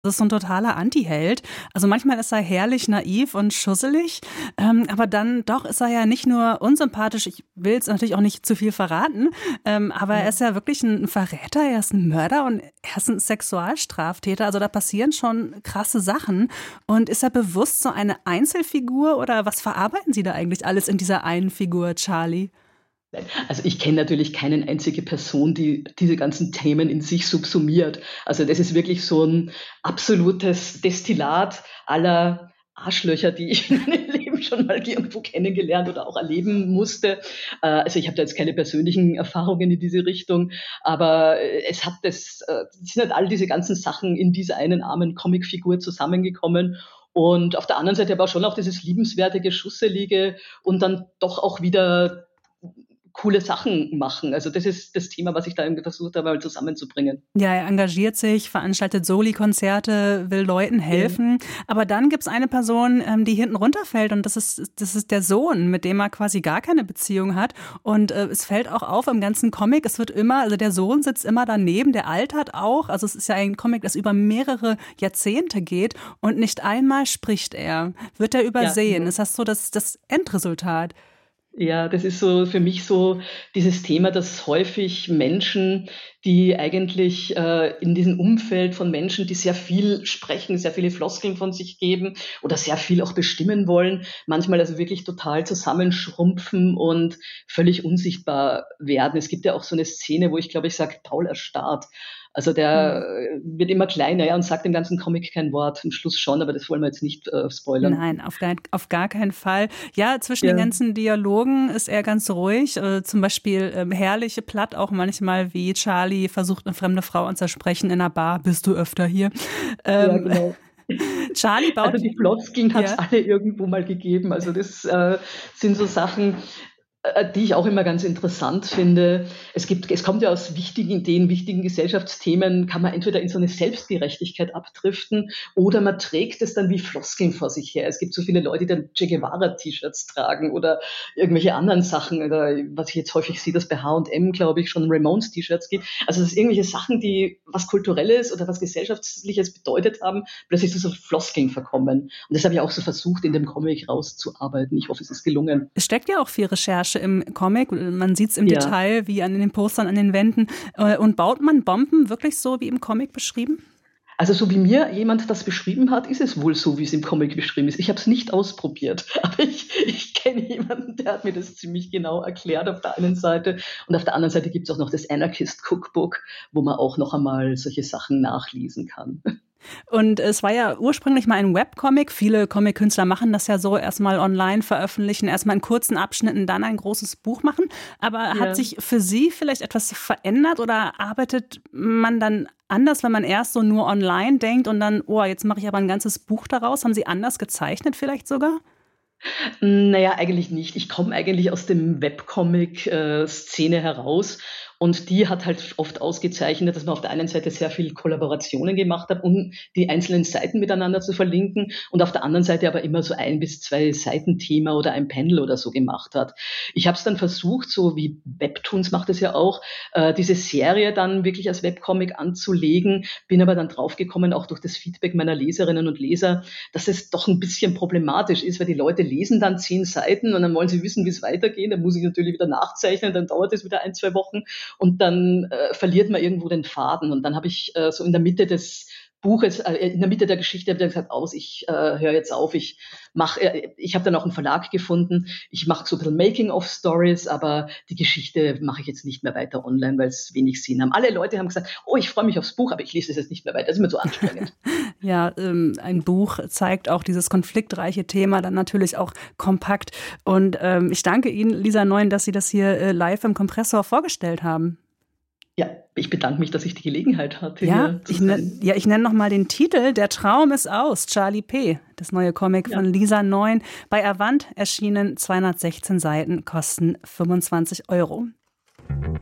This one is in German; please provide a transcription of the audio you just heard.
Das ist so ein totaler Antiheld. Also manchmal ist er herrlich naiv und schusselig, aber dann doch ist er ja nicht nur unsympathisch, ich will jetzt natürlich auch nicht zu viel verraten, aber er ist ja wirklich ein Verräter, er ist ein Mörder und er ist ein Sexualstraftäter. Also da passieren schon krasse Sachen. Und ist er bewusst so eine Einzelfigur oder was verarbeiten Sie da eigentlich alles in dieser einen Figur, Charlie? Also ich kenne natürlich keine einzige Person, die diese ganzen Themen in sich subsumiert. Also das ist wirklich so ein absolutes Destillat aller Arschlöcher, die ich in meinem Leben schon mal irgendwo kennengelernt oder auch erleben musste. Also ich habe da jetzt keine persönlichen Erfahrungen in diese Richtung, aber es sind halt all diese ganzen Sachen in dieser einen armen Comicfigur zusammengekommen. Und auf der anderen Seite aber schon auch dieses liebenswerte, Geschusselige und dann doch auch wieder coole Sachen machen. Also das ist das Thema, was ich da irgendwie versucht habe, mal zusammenzubringen. Ja, er engagiert sich, veranstaltet Soli-Konzerte, will Leuten Ja. helfen. Aber dann gibt's eine Person, die hinten runterfällt und das ist der Sohn, mit dem er quasi gar keine Beziehung hat. Und es fällt auch auf im ganzen Comic, es wird immer, also der Sohn sitzt immer daneben, der altert auch. Also es ist ja ein Comic, das über mehrere Jahrzehnte geht und nicht einmal spricht er. Wird er Ja, übersehen? genau. Ist das so das Endresultat? Ja, das ist so für mich so dieses Thema, dass häufig Menschen, die eigentlich in diesem Umfeld von Menschen, die sehr viel sprechen, sehr viele Floskeln von sich geben oder sehr viel auch bestimmen wollen, manchmal also wirklich total zusammenschrumpfen und völlig unsichtbar werden. Es gibt ja auch so eine Szene, wo ich glaube, ich sage, Paul erstarrt. Also der wird immer kleiner, ja, und sagt im ganzen Comic kein Wort. Am Schluss schon, aber das wollen wir jetzt nicht spoilern. Nein, auf gar keinen Fall. Ja, zwischen den Ja. ganzen Dialogen ist er ganz ruhig. Zum Beispiel herrliche Platt auch manchmal, wie Charlie versucht, eine fremde Frau anzusprechen in einer Bar. Bist du öfter hier? Ja, Ähm, genau. Charlie Also baut, die Floskeln hat es ja. alle irgendwo mal gegeben. Also das sind so Sachen, die ich auch immer ganz interessant finde. Es kommt ja aus wichtigen Ideen, wichtigen Gesellschaftsthemen, kann man entweder in so eine Selbstgerechtigkeit abdriften oder man trägt es dann wie Floskeln vor sich her. Es gibt so viele Leute, die dann Che Guevara-T-Shirts tragen oder irgendwelche anderen Sachen. Oder was ich jetzt häufig sehe, dass bei H&M, glaube ich, schon Ramones-T-Shirts gibt. Also das sind irgendwelche Sachen, die was Kulturelles oder was Gesellschaftliches bedeutet haben, plötzlich zu so Floskeln verkommen. Und das habe ich auch so versucht, in dem Comic rauszuarbeiten. Ich hoffe, es ist gelungen. Es steckt ja auch viel Recherche im Comic. Man sieht es im Ja. Detail, wie an den Postern, an den Wänden. Und baut man Bomben wirklich so wie im Comic beschrieben? Also so wie mir jemand das beschrieben hat, ist es wohl so, wie es im Comic beschrieben ist. Ich habe es nicht ausprobiert, aber ich kenne jemanden, der hat mir das ziemlich genau erklärt auf der einen Seite. Und auf der anderen Seite gibt es auch noch das Anarchist Cookbook, wo man auch noch einmal solche Sachen nachlesen kann. Und es war ja ursprünglich mal ein Webcomic. Viele Comic-Künstler machen das ja so, erstmal online veröffentlichen, erstmal in kurzen Abschnitten, dann ein großes Buch machen. Aber hat Ja. sich für Sie vielleicht etwas verändert oder arbeitet man dann anders, wenn man erst so nur online denkt und dann, oh, jetzt mache ich aber ein ganzes Buch daraus? Haben Sie anders gezeichnet vielleicht sogar? Naja, eigentlich nicht. Ich komme eigentlich aus dem Webcomic-Szene heraus und die hat halt oft ausgezeichnet, dass man auf der einen Seite sehr viel Kollaborationen gemacht hat, um die einzelnen Seiten miteinander zu verlinken und auf der anderen Seite aber immer so 1 bis 2 Seitenthema oder ein Panel oder so gemacht hat. Ich habe es dann versucht, so wie Webtoons macht es ja auch, diese Serie dann wirklich als Webcomic anzulegen, bin aber dann draufgekommen, auch durch das Feedback meiner Leserinnen und Leser, dass es doch ein bisschen problematisch ist, weil die Leute lesen dann 10 Seiten und dann wollen sie wissen, wie es weitergeht. Dann muss ich natürlich wieder nachzeichnen, dann dauert es wieder 1, 2 Wochen und dann verliert man irgendwo den Faden. Und dann habe ich so in der Mitte des Buches, in der Mitte der Geschichte, habe ich dann gesagt, ich höre jetzt auf, ich habe dann auch einen Verlag gefunden, ich mache so ein bisschen Making-of-Stories, aber die Geschichte mache ich jetzt nicht mehr weiter online, weil es wenig Sinn haben. Alle Leute haben gesagt, ich freue mich aufs Buch, aber ich lese es jetzt nicht mehr weiter, das ist mir zu anstrengend. Ja, ein Buch zeigt auch dieses konfliktreiche Thema dann natürlich auch kompakt. Und ich danke Ihnen, Lisa Neun, dass Sie das hier live im Kompressor vorgestellt haben. Ja, ich bedanke mich, dass ich die Gelegenheit hatte, Ja, hier zu sein. ich nenne noch mal den Titel. Der Traum ist aus, Charlie P., das neue Comic Ja. von Lisa Neun. Bei Avant erschienen, 216 Seiten, kosten 25 €.